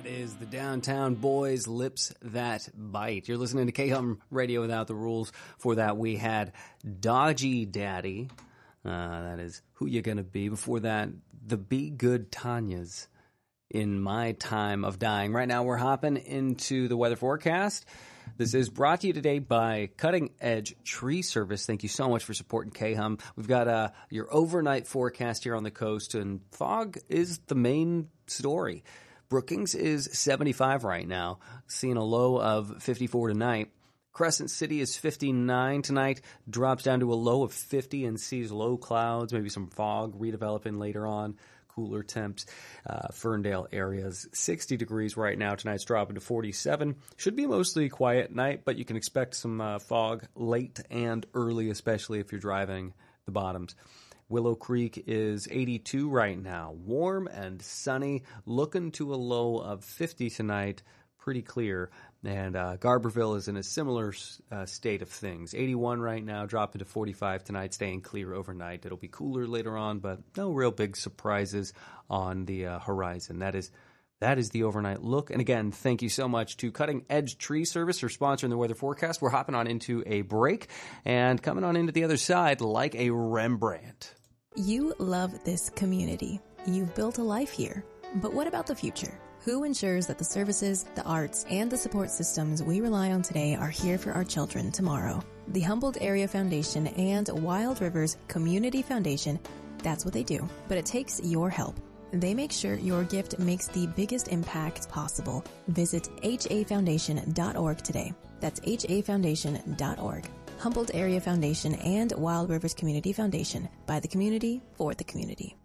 That is the Downtown Boys, Lips That Bite. You're listening to K-Hum Radio Without the Rules. For that, we had Dodgy Daddy. That is Who You Gonna Be. Before that, the Be Good Tanyas, In My Time of Dying. Right now, we're hopping into the weather forecast. This is brought to you today by Cutting Edge Tree Service. Thank you so much for supporting K-Hum. We've got your overnight forecast here on the coast, and fog is the main story. Brookings is 75 right now, seeing a low of 54 tonight. Crescent City is 59 tonight, drops down to a low of 50 and sees low clouds, maybe some fog redeveloping later on. Cooler temps. Ferndale areas 60 degrees right now. Tonight's dropping to 47. Should be a mostly quiet night, but you can expect some fog late and early, especially if you're driving the bottoms. Willow Creek is 82 right now. Warm and sunny. Looking to a low of 50 tonight. Pretty clear. And Garberville is in a similar state of things. 81 right now, dropping to 45 tonight, staying clear overnight. It'll be cooler later on, but no real big surprises on the horizon. That is the overnight look. And again, thank you so much to Cutting Edge Tree Service for sponsoring the weather forecast. We're hopping on into a break and coming on into the other side like a Rembrandt. You love this community. You've built a life here. But what about the future? Who ensures that the services, the arts, and the support systems we rely on today are here for our children tomorrow? The Humboldt Area Foundation and Wild Rivers Community Foundation, that's what they do. But it takes your help. They make sure your gift makes the biggest impact possible. Visit hafoundation.org today. That's hafoundation.org. Humboldt Area Foundation and Wild Rivers Community Foundation, by the community, for the community.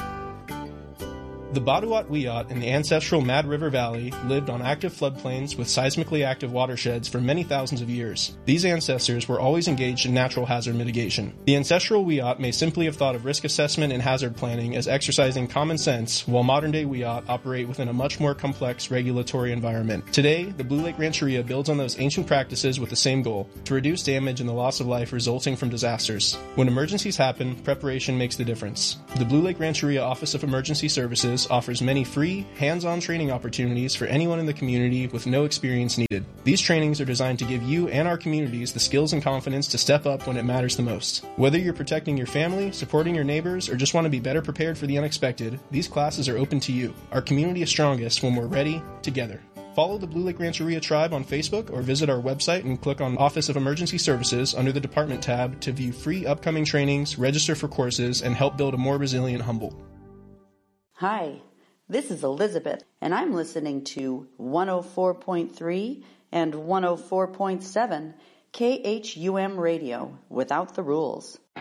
The Badawiat Wiyot in the ancestral Mad River Valley lived on active floodplains with seismically active watersheds for many thousands of years. These ancestors were always engaged in natural hazard mitigation. The ancestral Wiyot may simply have thought of risk assessment and hazard planning as exercising common sense, while modern-day Wiyot operate within a much more complex regulatory environment. Today, the Blue Lake Rancheria builds on those ancient practices with the same goal, to reduce damage and the loss of life resulting from disasters. When emergencies happen, preparation makes the difference. The Blue Lake Rancheria Office of Emergency Services offers many free, hands-on training opportunities for anyone in the community with no experience needed. These trainings are designed to give you and our communities the skills and confidence to step up when it matters the most. Whether you're protecting your family, supporting your neighbors, or just want to be better prepared for the unexpected, these classes are open to you. Our community is strongest when we're ready, together. Follow the Blue Lake Rancheria Tribe on Facebook or visit our website and click on Office of Emergency Services under the Department tab to view free upcoming trainings, register for courses, and help build a more resilient Humboldt. Hi, this is Elizabeth, and I'm listening to 104.3 and 104.7 KHUM Radio, Without the Rules.